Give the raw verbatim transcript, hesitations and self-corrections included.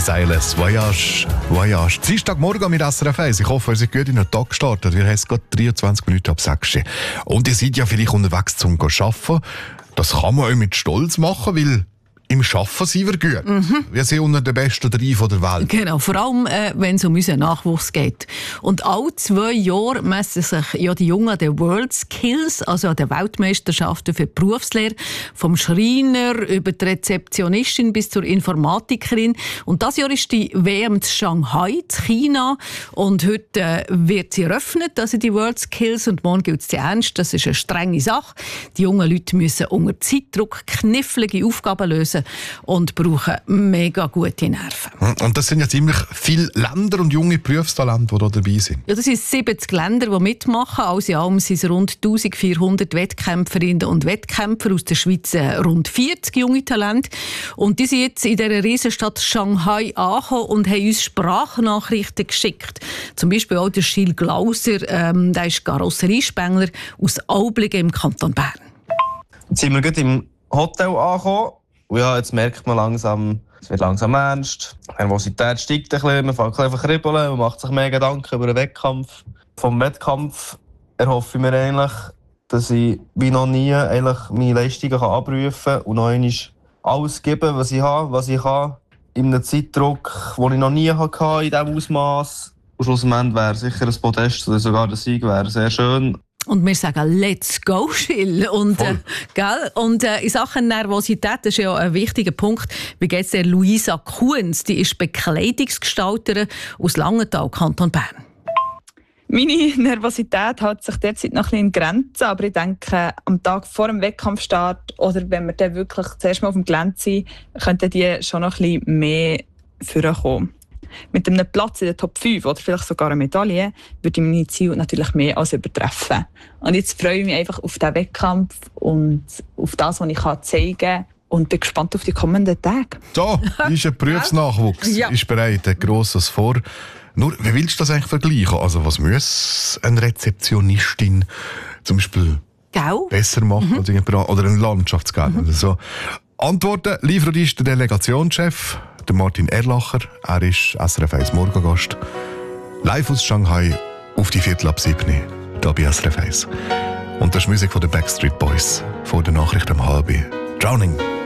Stylus, Voyage, Voyage. Dienstagmorgen mit S R F eins. Ich hoffe, ihr seid gut in den Tag gestartet. Wir haben es gerade dreiundzwanzig Minuten ab sechs. Und ihr seid ja vielleicht unterwegs zum Arbeiten. Das kann man auch mit Stolz machen, weil im Arbeiten sind wir gut. Mhm. Wir sind unter den besten drei der Welt. Genau, vor allem, äh, wenn es um unseren Nachwuchs geht. Und alle zwei Jahre messen sich ja die Jungen an den World Skills, also an den Weltmeisterschaften für die Berufslehre, vom Schreiner über die Rezeptionistin bis zur Informatikerin. Und dieses Jahr ist die W M in Shanghai, in China. Und heute äh, wird sie eröffnet, also die World Skills. Und morgen gilt es ernst. Das ist eine strenge Sache. Die jungen Leute müssen unter Zeitdruck knifflige Aufgaben lösen und brauchen mega gute Nerven. Und das sind ja ziemlich viele Länder und junge Berufstalente, die da dabei sind. Ja, das sind siebzig Länder, die mitmachen. Alles in allem sind es rund eintausendvierhundert Wettkämpferinnen und Wettkämpfer, aus der Schweiz rund vierzig junge Talente. Und die sind jetzt in dieser Riesenstadt Shanghai angekommen und haben uns Sprachnachrichten geschickt. Zum Beispiel auch der Gilles Glauser, ähm, der ist Karosseriespengler aus Aublingen im Kanton Bern. Jetzt sind wir gerade im Hotel angekommen. Und ja, jetzt merkt man langsam, es wird langsam ernst. Die Nervosität steigt ein bisschen, man fängt einfach an kribbeln, man macht sich mehr Gedanken über den Wettkampf. Vom Wettkampf erhoffe ich mir eigentlich, dass ich wie noch nie eigentlich meine Leistungen abrufen kann und noch einmal alles geben, was ich habe, was ich kann. In einem Zeitdruck, den ich noch nie hatte, in diesem Ausmaß. Und schlussendlich wäre sicher ein Podest oder sogar der Sieg wäre sehr schön. Und wir sagen «Let's go, Gilles!» Und, äh, gell? Und äh, in Sachen Nervosität, das ist ja ein wichtiger Punkt. Wie geht es der Luisa Kuhns? Die ist Bekleidungsgestalterin aus Langenthal, Kanton Bern. Meine Nervosität hält sich derzeit noch ein bisschen in Grenzen, aber ich denke, am Tag vor dem Wettkampfstart oder wenn wir dann wirklich zuerst mal auf dem Gelände sind, könnten die schon noch ein bisschen mehr vorkommen. Mit einem Platz in der Top fünf oder vielleicht sogar eine Medaille würde ich meine Ziele natürlich mehr als übertreffen. Und jetzt freue ich mich einfach auf diesen Wettkampf und auf das, was ich zeigen kann. Und bin gespannt auf die kommenden Tage. Da ist ein Berufsnachwuchs. Ja. Ist bereit, ein grosses vor. Nur, wie willst du das eigentlich vergleichen? Also, was muss eine Rezeptionistin zum Beispiel Gell? besser machen mhm. als irgendjemand, oder ein Landschaftsgärtner? Mhm. So. Antworten liefert uns der Delegationschef, der Martin Erlacher. Er ist S R F eins Morgengast. Live aus Shanghai auf die Viertel ab sieben, hier bei S R F eins. Und das ist Musik von den Backstreet Boys, vor der Nachricht um halb. Drowning.